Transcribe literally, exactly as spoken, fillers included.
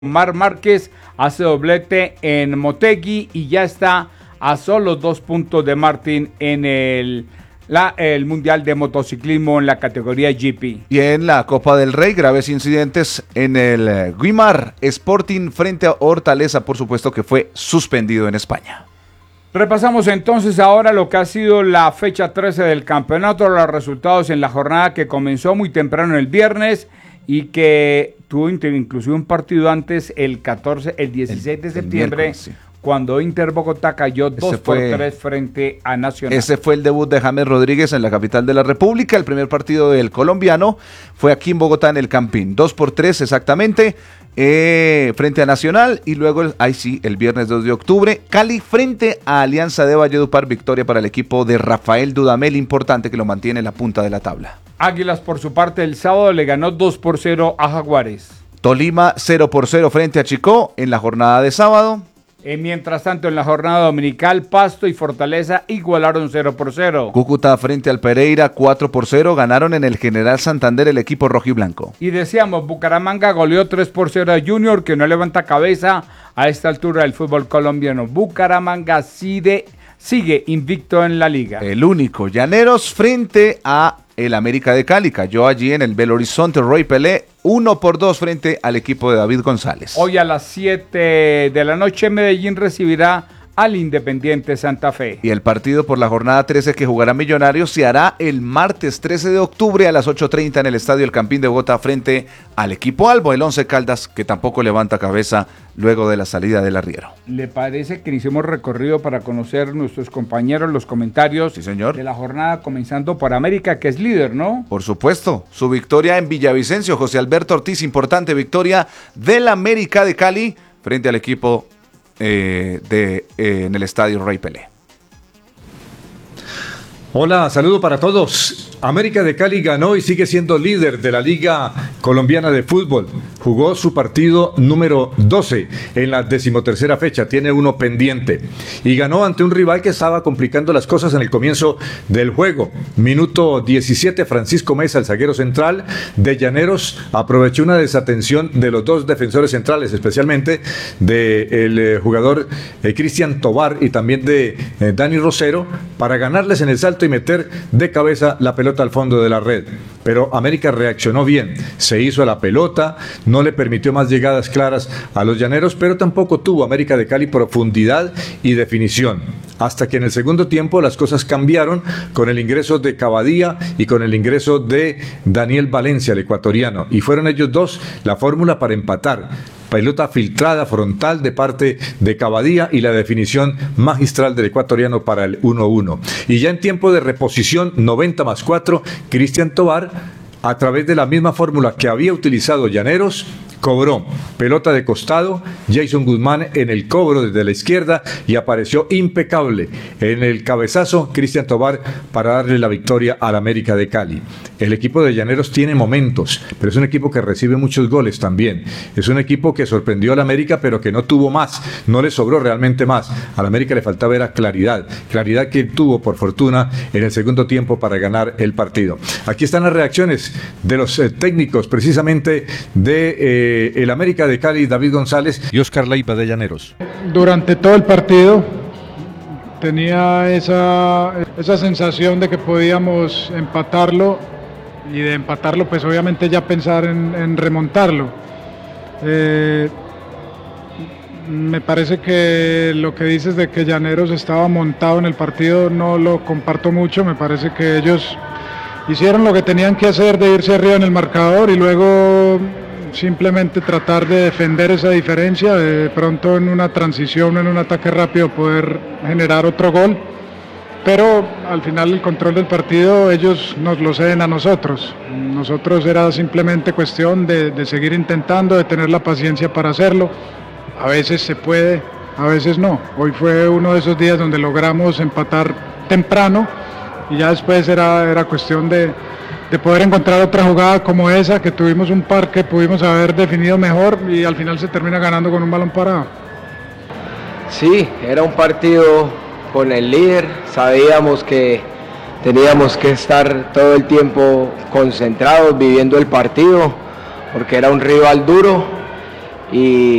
Mar Márquez hace doblete en Motegi y ya está a solo dos puntos de Martin en el, la, el Mundial de Motociclismo en la categoría G P. Y en la Copa del Rey, graves incidentes en el Guimar Sporting frente a Hortaleza, por supuesto que fue suspendido en España. Repasamos entonces ahora lo que ha sido la fecha trece del campeonato, los resultados en la jornada que comenzó muy temprano el viernes y que tuvo inclusive un partido antes, el catorce, el dieciséis de septiembre, sí, cuando Inter Bogotá cayó dos por tres frente a Nacional. Ese fue el debut de James Rodríguez en la capital de la República. El primer partido del colombiano fue aquí en Bogotá en el Campín, dos por tres exactamente, eh, frente a Nacional. Y luego, ahí sí, el viernes dos de octubre, Cali frente a Alianza de Valledupar, victoria para el equipo de Rafael Dudamel, importante, que lo mantiene en la punta de la tabla. Águilas, por su parte, el sábado le ganó dos por cero a Jaguares. Tolima cero por cero frente a Chicó en la jornada de sábado. Eh, mientras tanto, en la jornada dominical, Pasto y Fortaleza igualaron cero por cero. Cúcuta frente al Pereira cuatro por cero, ganaron en el General Santander el equipo rojiblanco. Y decíamos, Bucaramanga goleó tres por cero a Junior, que no levanta cabeza a esta altura del fútbol colombiano. Bucaramanga sigue, sigue invicto en la liga. El único. Llaneros frente a el América de Cali, cayó allí en el Belo Horizonte Roy Pelé, uno por dos frente al equipo de David González. Hoy a las siete de la noche Medellín recibirá al Independiente Santa Fe. Y el partido por la jornada trece que jugará Millonarios se hará el martes trece de octubre a las ocho treinta en el Estadio El Campín de Bogotá frente al equipo Albo, el Once Caldas, que tampoco levanta cabeza luego de la salida del arriero. ¿Le parece que hicimos recorrido para conocer nuestros compañeros los comentarios? Sí, señor. De la jornada, comenzando por América, que es líder, ¿no? Por supuesto, su victoria en Villavicencio, José Alberto Ortiz, importante victoria del América de Cali frente al equipo Eh, de, eh, en el estadio Rey Pelé. Hola, saludo para todos. América de Cali ganó y sigue siendo líder de la Liga Colombiana de Fútbol. Jugó su partido número doce en la decimotercera fecha, tiene uno pendiente. Y ganó ante un rival que estaba complicando las cosas en el comienzo del juego. Minuto diecisiete, Francisco Mesa, el zaguero central de Llaneros, aprovechó una desatención de los dos defensores centrales, especialmente del eh, jugador eh, Cristian Tobar y también de eh, Dani Rosero, para ganarles en el salto y meter de cabeza la pelota al fondo de la red. Pero América reaccionó bien, se hizo a la pelota, no le permitió más llegadas claras a los llaneros, pero tampoco tuvo América de Cali profundidad y definición. Hasta que en el segundo tiempo las cosas cambiaron con el ingreso de Cavadía y con el ingreso de Daniel Valencia, el ecuatoriano, y fueron ellos dos la fórmula para empatar. Pelota filtrada frontal de parte de Cavadía y la definición magistral del ecuatoriano para el uno uno. Y ya en tiempo de reposición, noventa más cuatro, Cristian Tobar, a través de la misma fórmula que había utilizado Llaneros, cobró pelota de costado, Jason Guzmán en el cobro desde la izquierda y apareció impecable en el cabezazo Cristian Tobar para darle la victoria al América de Cali. El equipo de Llaneros tiene momentos, pero es un equipo que recibe muchos goles también. Es un equipo que sorprendió al América, pero que no tuvo más, no le sobró realmente más. Al América le faltaba era claridad, claridad que tuvo por fortuna en el segundo tiempo para ganar el partido. Aquí están las reacciones de los eh, técnicos precisamente de eh, el América de Cali, David González y Oscar Leiva de Llaneros. Durante todo el partido tenía esa, esa sensación de que podíamos empatarlo y de empatarlo pues obviamente ya pensar en, en remontarlo. Eh, me parece que lo que dices de que Llaneros estaba montado en el partido no lo comparto mucho, me parece que ellos hicieron lo que tenían que hacer de irse arriba en el marcador y luego simplemente tratar de defender esa diferencia, de pronto en una transición, en un ataque rápido poder generar otro gol, pero al final el control del partido ellos nos lo ceden a nosotros. Nosotros era simplemente cuestión de, de seguir intentando, de tener la paciencia para hacerlo. A veces se puede, a veces no. Hoy fue uno de esos días donde logramos empatar temprano y ya después era, era cuestión de de poder encontrar otra jugada como esa, que tuvimos un par que pudimos haber definido mejor y al final se termina ganando con un balón parado. Sí, era un partido con el líder, sabíamos que teníamos que estar todo el tiempo concentrados, viviendo el partido, porque era un rival duro y